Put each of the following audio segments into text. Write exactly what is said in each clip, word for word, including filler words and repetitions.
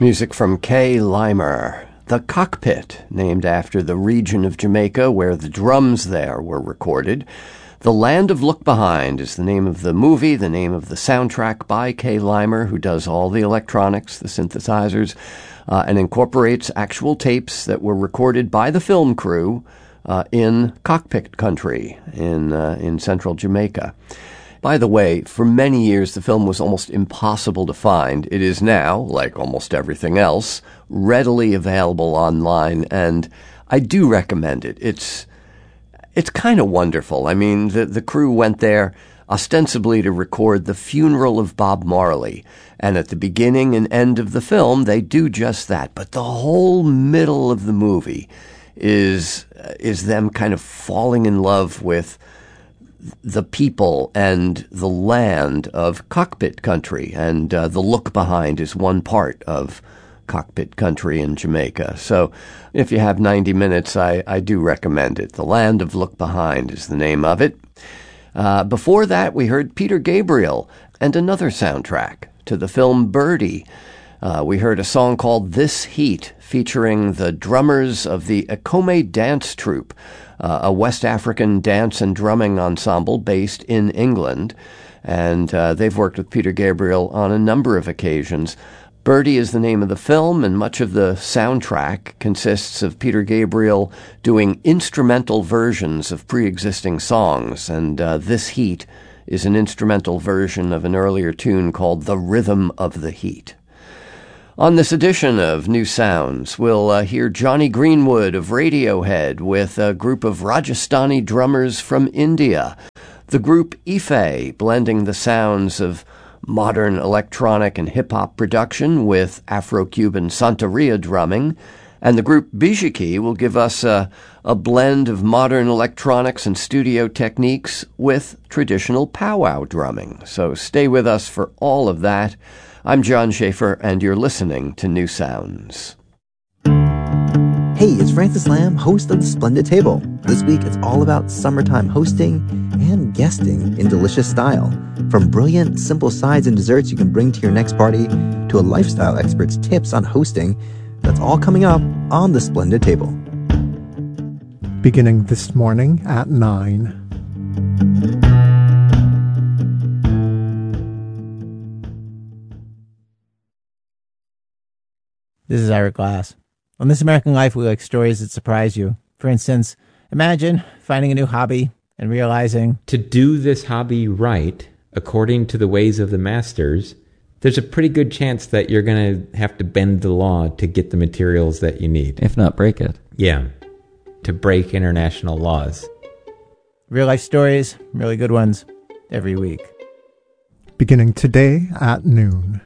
Music from Kay Limer. The Cockpit, named after the region of Jamaica where the drums there were recorded. The Land of Look Behind is the name of the movie, the name of the soundtrack by Kay Limer, who does all the electronics, the synthesizers, uh, and incorporates actual tapes that were recorded by the film crew uh, in Cockpit Country in uh, in central Jamaica. By the way, for many years the film was almost impossible to find. It is now, like almost everything else, readily available online, and I do recommend it. It's it's kind of wonderful. I mean, the, the crew went there ostensibly to record the funeral of Bob Marley, and at the beginning and end of the film they do just that. But the whole middle of the movie is is them kind of falling in love with the people and the land of Cockpit Country, and uh, the look behind is one part of Cockpit Country in Jamaica. So if you have ninety minutes, I, I do recommend it. The Land of Look Behind is the name of it. Uh, before that, we heard Peter Gabriel and another soundtrack to the film Birdie. Uh, we heard a song called This Heat, featuring the drummers of the Akome Dance Troupe, Uh, a West African dance and drumming ensemble based in England, and uh, they've worked with Peter Gabriel on a number of occasions. Birdie is the name of the film, and much of the soundtrack consists of Peter Gabriel doing instrumental versions of pre-existing songs, and uh, This Heat is an instrumental version of an earlier tune called The Rhythm of the Heat. On this edition of New Sounds, we'll uh, hear Jonny Greenwood of Radiohead with a group of Rajasthani drummers from India, the group Ife blending the sounds of modern electronic and hip-hop production with Afro-Cuban Santeria drumming, and the group Bijiki will give us a, a blend of modern electronics and studio techniques with traditional powwow drumming. So stay with us for all of that. I'm John Schaefer, and you're listening to New Sounds. Hey, it's Francis Lamb, host of The Splendid Table. This week, it's all about summertime hosting and guesting in delicious style. From brilliant, simple sides and desserts you can bring to your next party to a lifestyle expert's tips on hosting, that's all coming up on The Splendid Table. Beginning this morning at nine. This is Ira Glass. On This American Life, we like stories that surprise you. For instance, imagine finding a new hobby and realizing, to do this hobby right, according to the ways of the masters, there's a pretty good chance that you're going to have to bend the law to get the materials that you need. If not break it. Yeah, to break international laws. Real life stories, really good ones, every week. Beginning today at noon.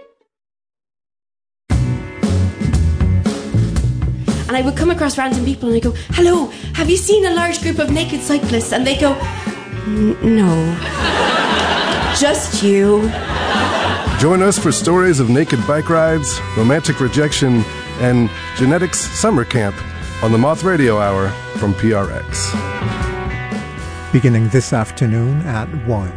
And I would come across random people and I go, hello, have you seen a large group of naked cyclists? And they go, no, just you. Join us for stories of naked bike rides, romantic rejection, and genetics summer camp on the Moth Radio Hour from P R X. Beginning this afternoon at one.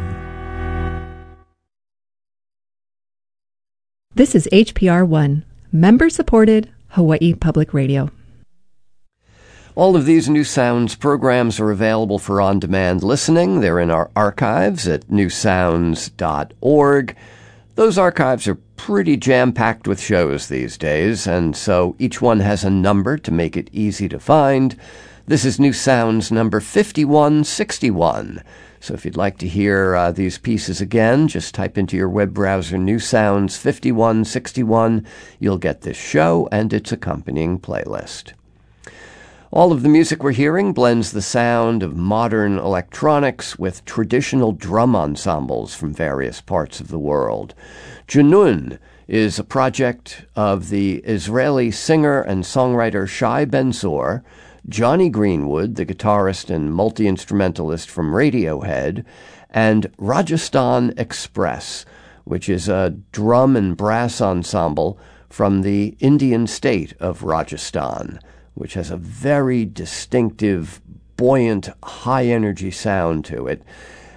This is H P R one, member-supported Hawaii Public Radio. All of these New Sounds programs are available for on-demand listening. They're in our archives at new sounds dot org. Those archives are pretty jam-packed with shows these days, and so each one has a number to make it easy to find. This is New Sounds number fifty-one sixty-one. So if you'd like to hear uh, these pieces again, just type into your web browser New Sounds fifty-one sixty-one. You'll get this show and its accompanying playlist. All of the music we're hearing blends the sound of modern electronics with traditional drum ensembles from various parts of the world. Junun is a project of the Israeli singer and songwriter Shai Ben-Zor, Jonny Greenwood, the guitarist and multi-instrumentalist from Radiohead, and Rajasthan Express, which is a drum and brass ensemble from the Indian state of Rajasthan, which has a very distinctive, buoyant, high-energy sound to it.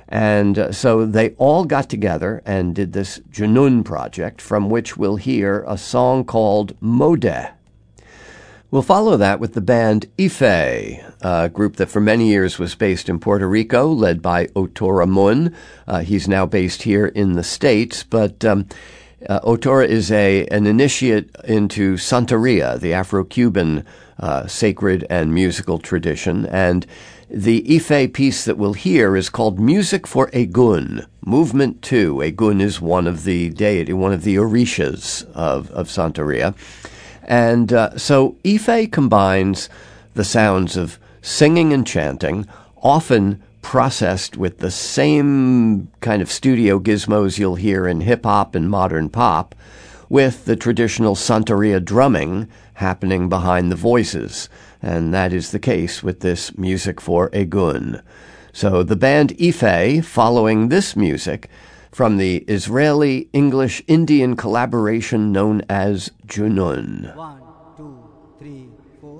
And uh, so they all got together and did this Junun project, from which we'll hear a song called Mode. We'll follow that with the band Ife, a group that for many years was based in Puerto Rico, led by Otora Mun. Uh, he's now based here in the States, but um, uh, Otora is a an initiate into Santeria, the Afro-Cuban uh, sacred and musical tradition, and the Ife piece that we'll hear is called Music for Egun, Movement two. Egun is one of the deity, one of the orishas of, of Santeria. And uh, so Ife combines the sounds of singing and chanting, often processed with the same kind of studio gizmos you'll hear in hip-hop and modern pop, with the traditional Santeria drumming happening behind the voices. And that is the case with this Music for Egun. So the band Ife, following this music, from the Israeli-English-Indian collaboration known as Junun. One, two, three.